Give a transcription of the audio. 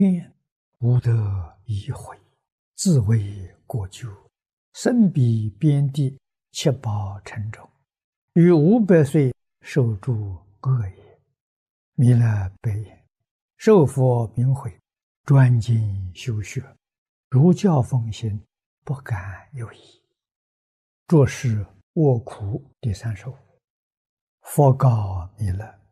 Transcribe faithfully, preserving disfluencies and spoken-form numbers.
愿无得一回，自为过咎，身比边地，七宝沉重，于五百岁受诸恶也。弥勒白言：受佛明慧，专精修学，如教奉行，不敢有疑。着是卧苦第三首。佛告弥勒：